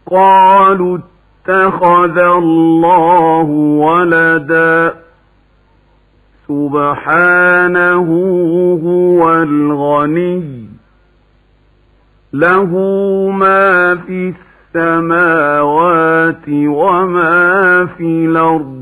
قالوا اتخذ الله ولدا سبحانه هو الغني له ما في السماوات وما في الأرض